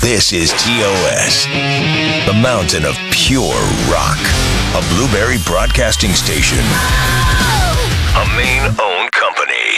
This is TOS, the mountain of pure rock, a Blueberry Broadcasting Station, a Maine-owned company.